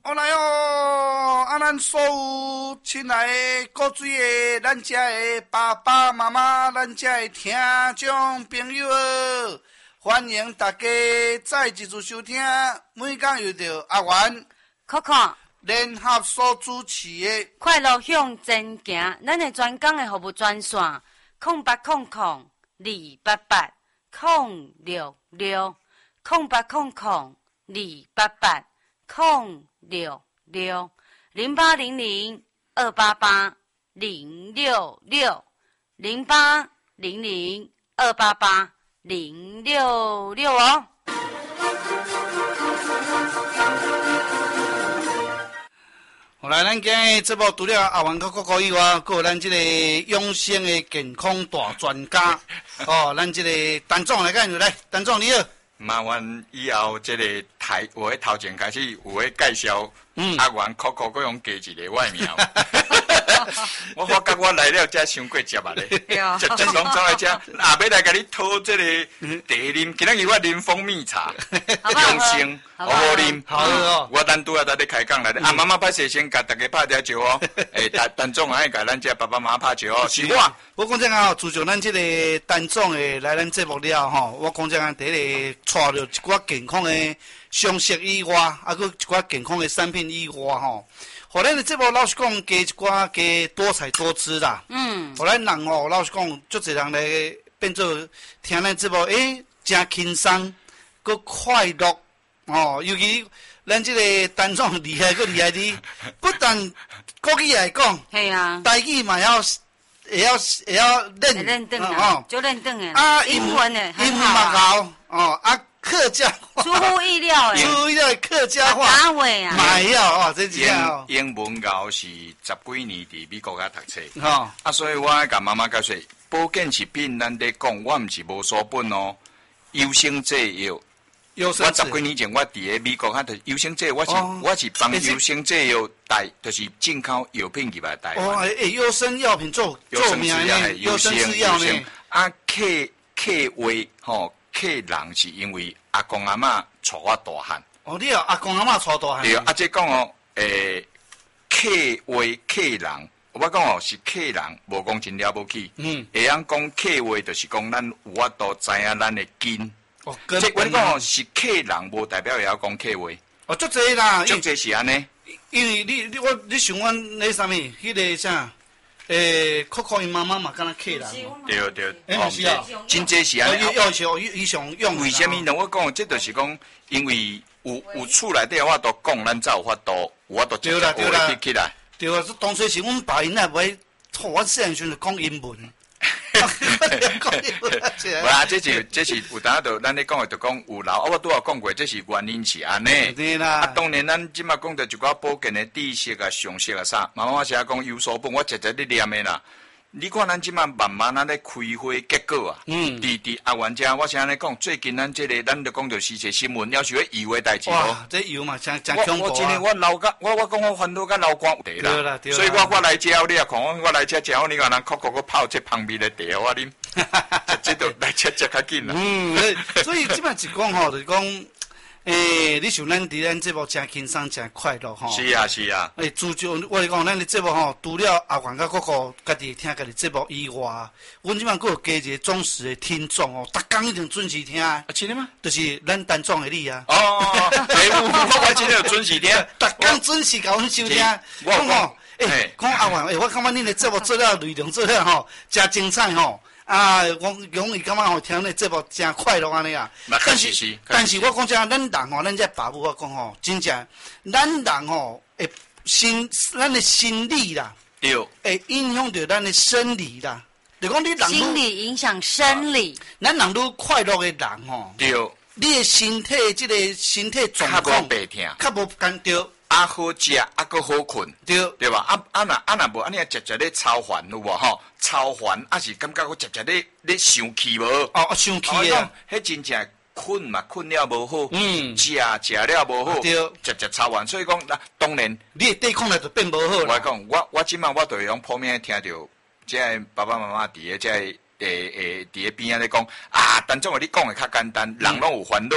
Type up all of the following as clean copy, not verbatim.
来哦！咱所有亲爱的各水的，咱遮的爸爸妈妈，咱遮的听众朋友，欢迎大家再一次收听。每天又到阿元、 Coco 联合所主持的快乐向前行，咱的专讲的服务专线0800-288-0660800-288-066哦。 后来，咱今日节目除了阿元跟Coco以外，还有咱这个养生的健康大专家哦，咱这个陈总来介绍来，陈总你好。 麻烦以后这个我的头前开始有咧介绍，阿元Coco各用加一个外名。我发觉我来了才伤过接啊咧，食正常走来吃，也要来甲你讨这个茶啉。今仔日我啉蜂蜜茶，养生好好啉。 好哦， 我等拄仔在咧开讲来咧，妈妈拍摄先甲大家拍条招哦。陈总爱甲咱这爸爸妈妈拍招哦，是我。 我讲这个吼，自从咱这个陈总的来咱节目了吼，我讲这个第一个带着一寡健康的常识以外，还佫一寡健康的产品以外吼。互咱的节目老实讲，加一寡加多彩多姿啦。互咱人吼，老实讲，足侪人来变做听咱节目，真轻松，佫快乐哦。尤其咱这个陈总厉害，佫厉害伫，不但国语来讲， 系啊， 台语嘛会晓认得啊，就认得诶。 啊， 英文诶， 英文嘛好哦，客家话出乎意料诶， 出乎意料的客家话， 打尾啊， 嘛会晓哦，这几样英文教是10几年伫美国遐读册，所以我爱甲妈妈解说，保健食品咱咧讲，我毋是无所本哦，优生制药。我10几年前我伫咧美国遐读优生制药，我是帮优生制药就是进口药品入来台湾。 优生药品做名呢，优生制药呢。 客人是因为阿公阿嬷带我大汉。 你有阿公阿嬷带大汉。 对，这讲客人，我讲是客人，无讲真了不起。会晓讲客话，就是讲咱有法度知影咱的根。这我讲是客人，无代表会晓讲客话。 足济啦， 足济是安尼。 因为你想阮那啥物，迄个啥，Coco 因妈妈嘛，敢若客人。 对， 是啊， 真济是安尼。 伊上用。 为什么呢？我讲，这就是讲，因为有厝内底有法度讲，咱才有法度直接学起来。 对啊，当初是阮爸因也袂，我细汉时阵讲英文。 无啊，这是有当下咱咧讲的，就讲有老，我拄仔讲过，这是原因是安尼。 对啦。 当然，咱即马讲到一寡保健的知识啊、常识啊啥，妈妈是讲有所本，我直咧念的啦。你看咱即马慢慢咧开花结果啊。伫阿元遮，我是安尼讲，最近咱这个咱就讲到时事新闻，要是要油的代志哇，这油嘛真恐怖啊！ 我真的我老甲我讲我烦恼甲老光地啦，所以我来遮你也看我来遮食，你看人口泡这旁边的茶我啉，这都来吃较紧啦。 所以即摆是讲吼，就是讲。你像咱伫咱节目真轻松、真快乐吼。 是啊。 自从我是讲，咱的节目吼，除了阿元甲Coco家己听家己节目以外，阮即摆佫有加一个忠实的听众哦，逐工一定准时听。 真的吗？ 就是咱陈总的你啊。 我真的有准时听， 逐工准时甲阮收听。讲吼，讲阿元，我感觉恁的节目做了内容做了吼，真精彩吼。我容易感觉吼，听恁节目真快乐安尼啊。但是我讲真，咱人吼，咱这爸母我讲吼，真正咱人吼，咱的心理啦， 对， 会影响到咱的生理啦。就讲你人心理影响生理， 咱人愈快乐的人吼， 对， 你的身体这个身体状况较无白痛， 较无干对。 好食，搁好困，对吧？若无安尼直咧操烦有无吼？操烦是感觉我直咧生气无？ 生气啊！ 迄真正困嘛，困了无好，食了无好，直操烦。所以讲，当然， 你的抵抗力就变无好啦。 我讲，我即摆我就用普遍听到，即个爸爸妈妈伫个即个伫个边仔咧讲，陈总你讲的较简单，人拢有烦恼。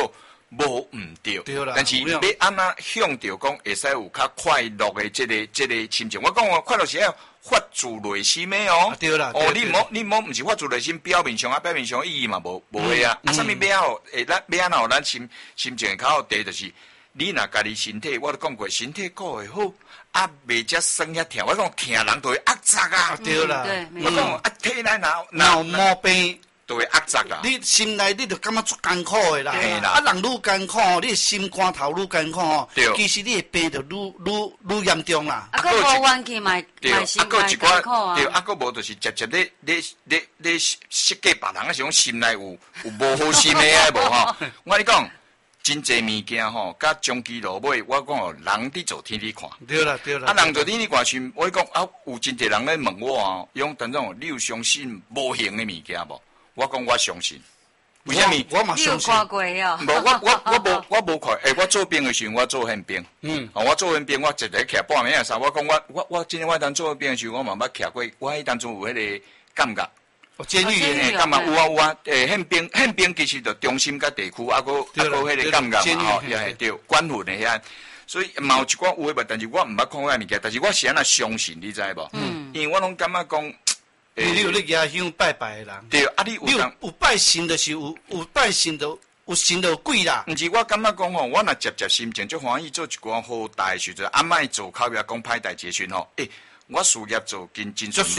无毋对， 对啦但是要安怎向着讲会使有较快乐的这个心情。我讲快乐是要发自内心的哦。 对啦， 哦，你莫毋是发自内心，表面上意义嘛无的啊。啊，啥物要好？要安怎互咱心情会较好？第一就是你若家己身体，我都讲过，身体顾会好，啊，袂遮酸遐疼。我讲疼人都会压榨啊。 对啦， 我讲啊，体内脑毛病。 都会压榨啦！ 你心内你就感觉足艰苦的啦， 啦啊人愈艰苦，你心肝头愈艰苦哦。其实你的病就愈严重啦。 啊，个无元气嘛，心内艰苦啊。 对，啊，个无就是直接咧设计别人，是讲心内有无好心的啊无吼。我跟你讲，真济物件吼，甲终其落尾，我讲哦，人伫做天理看。 对啦。 啊，人做天理看时，我讲啊，有真济人咧问我哦，用等种你有相信无形的物件无？我讲我相信，为什么？ 我嘛相信。 你有看过哦？ 无，我无看。我做兵的时候，我做宪兵。我做宪兵，我一日徛半暝啊啥？我讲我今天我当做兵的时候，我嘛捌徛过。我迄当中有迄个感觉。 监狱的感觉有啊。宪兵其实就中心甲地区，啊个迄个感觉嘛吼，也系对管훈的遐。所以嘛有一寡有诶吧，但是我毋捌看遐物件，但是我是安那相信，你知无？因为我拢感觉讲。 你有咧野香拜拜的人， 对啊，你有拜神就是有拜神就有神就有鬼啦。 毋是我感觉讲吼，我若接心情足欢喜做一寡好代的时阵，莫做口业讲歹代志时吼，我事业做真顺利。